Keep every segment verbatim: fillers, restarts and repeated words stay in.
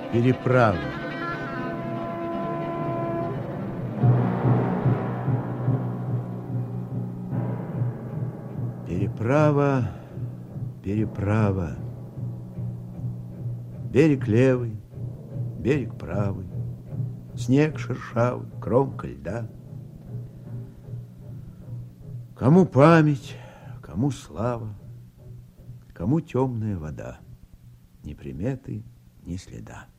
Переправа. Переправа, переправа. Берег левый, берег правый, снег шершавый, кромка льда. Кому память, кому слава, кому темная вода, ни приметы, ни следа.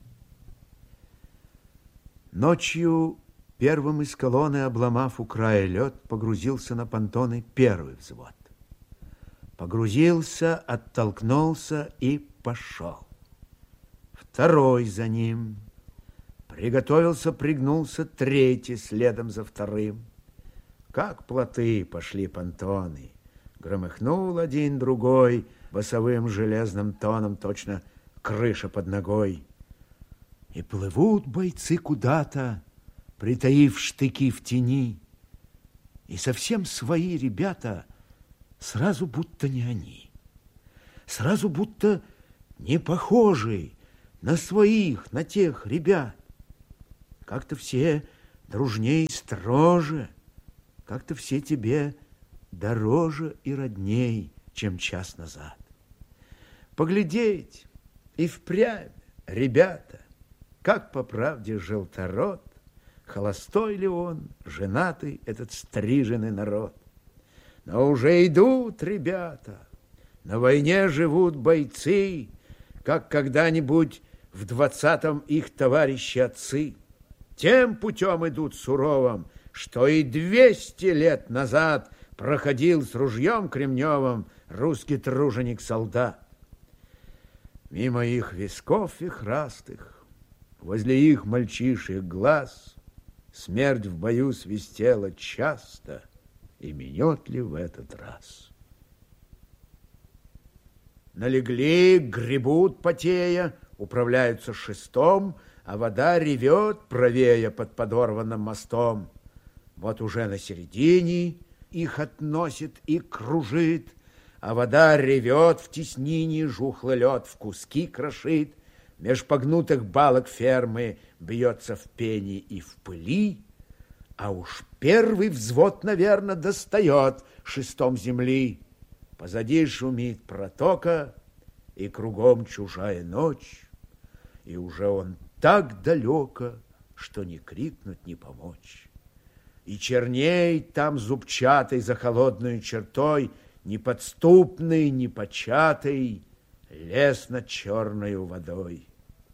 Ночью первым из колонны, обломав у края лед, погрузился на понтоны первый взвод. Погрузился, оттолкнулся и пошел. Второй за ним. Приготовился, пригнулся третий следом за вторым. Как плоты пошли понтоны. Громыхнул один другой басовым железным тоном, точно крыша под ногой. И плывут бойцы куда-то, притаив штыки в тени. И совсем свои ребята, сразу будто не они. Сразу будто не похожи на своих, на тех ребят. Как-то все дружнее и строже, как-то все тебе дороже и родней, чем час назад. Поглядеть и впрямь, ребята, как по правде желторот, холостой ли он, женатый этот стриженный народ. Но уже идут ребята, на войне живут бойцы, как когда-нибудь в двадцатом их товарищи отцы. Тем путем идут суровым, что и двести лет назад проходил с ружьем кремневым русский труженик-солдат. Мимо их висков вихрастых, возле их мальчишек глаз, смерть в бою свистела часто, и минет ли в этот раз? Налегли, гребут потея, управляются шестом, а вода ревет правее под подорванным мостом. Вот уже на середине их относит и кружит, а вода ревет в теснине, жухлый лед в куски крошит, меж погнутых балок фермы бьется в пене и в пыли, а уж первый взвод, наверное, достает шестом земли. Позади шумит протока, и кругом чужая ночь, и уже он так далеко, что не крикнуть, не помочь. И черней там зубчатый за холодной чертой, неподступный, непочатый, лес над черною водой.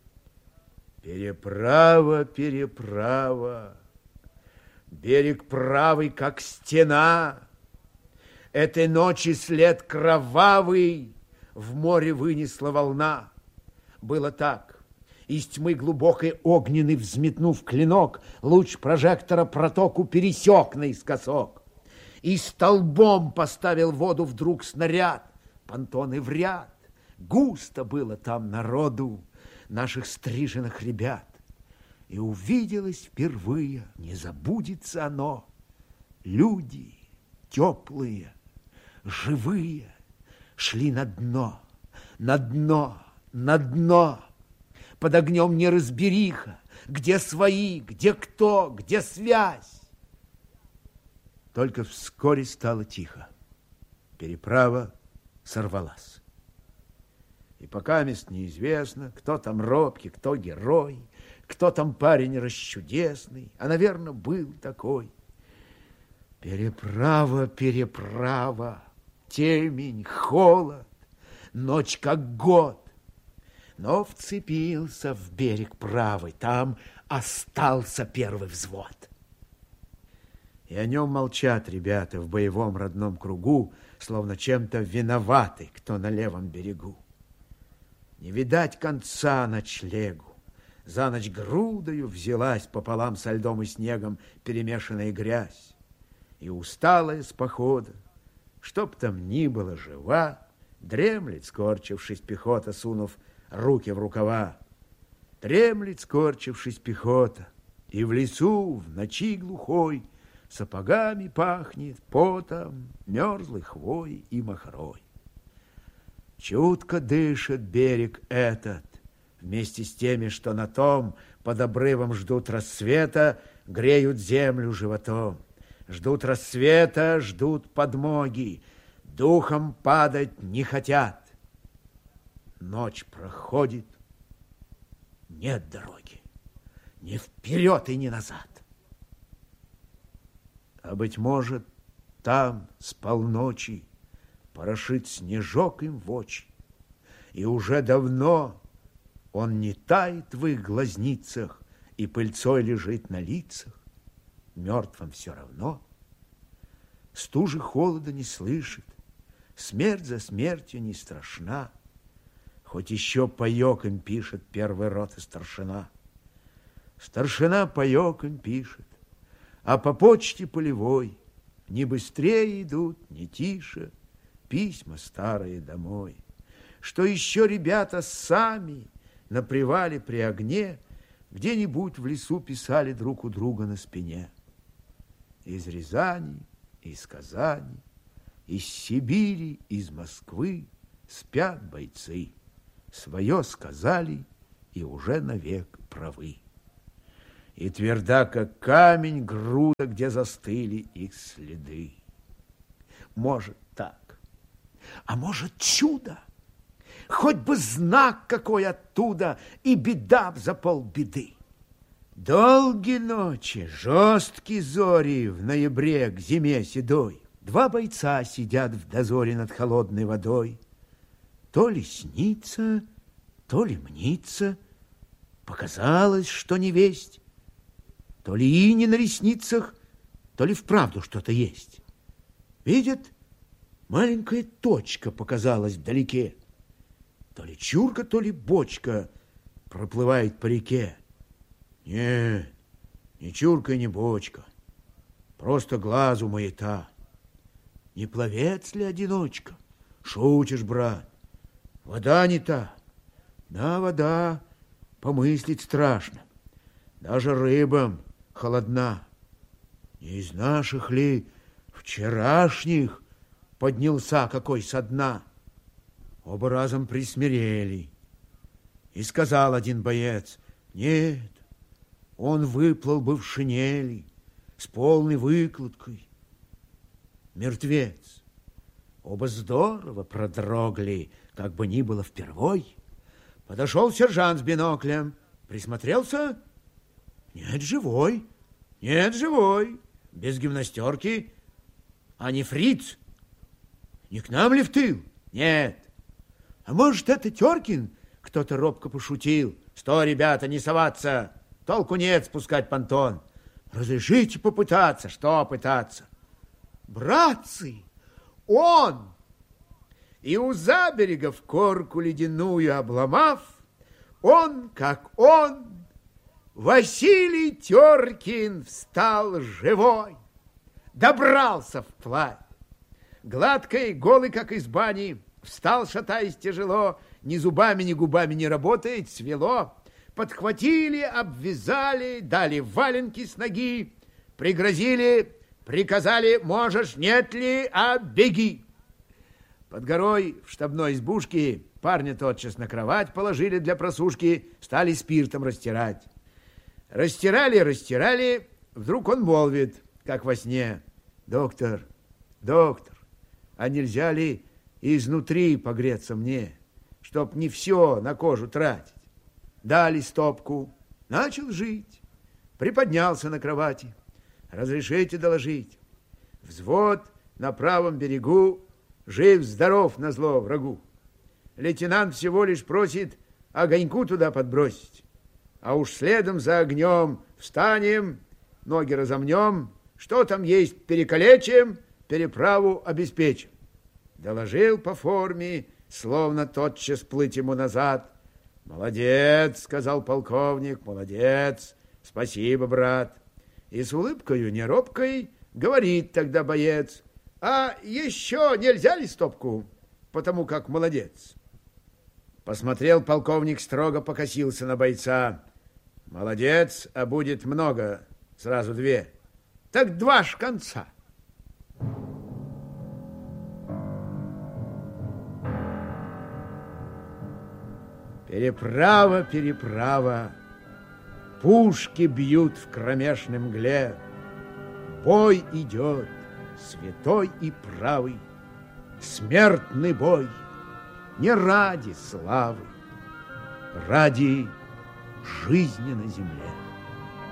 Переправа, переправа, берег правый, как стена. Этой ночи след кровавый в море вынесла волна. Было так. Из тьмы глубокой огненный, взметнув клинок, луч прожектора протоку пересек наискосок. И столбом поставил воду вдруг снаряд, понтоны в ряд. Густо было там народу, наших стриженных ребят. И увиделось впервые, не забудется оно, люди теплые, живые, шли на дно, на дно, на дно. Под огнем неразбериха, где свои, где кто, где связь. Только вскоре стало тихо. Переправа сорвалась. И пока мест неизвестно, кто там робкий, кто герой, кто там парень расчудесный, а, наверное, был такой. Переправа, переправа, темень, холод, ночь как год. Но вцепился в берег правый, там остался первый взвод. И о нем молчат ребята в боевом родном кругу, словно чем-то виноваты, кто на левом берегу. Не видать конца ночлегу. За ночь грудою взялась пополам со льдом и снегом перемешанная грязь. И усталая с похода, чтоб там ни было жива, дремлет, скорчившись пехота, сунув руки в рукава. Дремлет, скорчившись пехота, и в лесу в ночи глухой сапогами пахнет потом, мерзлой хвой и махрой. Чутко дышит берег этот, Вместе с теми, что на том под обрывом ждут рассвета, греют землю животом. Ждут рассвета, ждут подмоги, духом падать не хотят. Ночь проходит, нет дороги, ни вперед и ни назад. А, быть может, там с полночи порошит снежок им в очи, и уже давно он не тает в их глазницах и пыльцой лежит на лицах. Мертвым все равно. Стужи холода не слышит, смерть за смертью не страшна. Хоть еще паек им пишет первый рот и старшина. Старшина паек им пишет, а по почте полевой не быстрее идут, не тише письма старые домой. Что еще ребята сами на привале при огне где-нибудь в лесу писали друг у друга на спине. Из Рязани, из Казани, из Сибири, из Москвы спят бойцы. Свое сказали и уже навек правы. И тверда, как камень, груда, где застыли их следы. Может так, а может чудо, хоть бы знак какой оттуда, и беда б за полбеды. Долгие ночи, жесткие зори в ноябре к зиме седой. Два бойца сидят в дозоре над холодной водой. То ли снится, то ли мнится, показалось, что не весть. То ли ини на ресницах, то ли вправду что-то есть. Видят, маленькая точка показалась вдалеке. То ли чурка, то ли бочка проплывает по реке. Нет, ни чурка, ни бочка, просто глазу маята. Не пловец ли одиночка? Шутишь, брат, вода не та. Да, вода, помыслить страшно. Даже рыбам холодна. Не из наших ли вчерашних поднялся какой со дна? Оба разом присмирели. И сказал один боец: нет, он выплыл бы в шинели с полной выкладкой. Мертвец. Оба здорово продрогли, как бы ни было впервой. Подошел сержант с биноклем, присмотрелся. Нет, живой. Нет, живой. Без гимнастерки. А не фриц? Не к нам ли в тыл? Нет. А может, это Теркин? Кто-то робко пошутил. Стой, ребята, не соваться. Толку нет спускать понтон. Разрешите попытаться. Что пытаться? Братцы, он! И у заберега в корку ледяную обломав, он, как он, Василий Теркин, встал живой. Добрался вплавь. Гладкой, голый, как из бани, встал, шатаясь тяжело, ни зубами, ни губами не работает, свело. Подхватили, обвязали, дали валенки с ноги, пригрозили, приказали: можешь, нет ли, а беги. Под горой в штабной избушке парня тотчас на кровать положили для просушки, стали спиртом растирать. Растирали, растирали, вдруг он молвит, как во сне: доктор, доктор, а нельзя ли изнутри погреться мне, чтоб не все на кожу тратить? Дали стопку, начал жить, приподнялся на кровати. Разрешите доложить. Взвод на правом берегу жив-здоров назло врагу. Лейтенант всего лишь просит огоньку туда подбросить. А уж следом за огнем встанем, ноги разомнем, что там есть перекалечим, переправу обеспечим. Доложил по форме, словно тотчас плыть ему назад. Молодец, сказал полковник, молодец, спасибо, брат. И с улыбкою неробкой говорит тогда боец: а еще нельзя ли стопку, потому как молодец? Посмотрел полковник строго, покосился на бойца. Молодец, а будет много, сразу две. Так два ж конца. Переправа, переправа, пушки бьют в кромешной мгле. Бой идет, святой и правый, смертный бой, не ради славы, ради жизни на земле.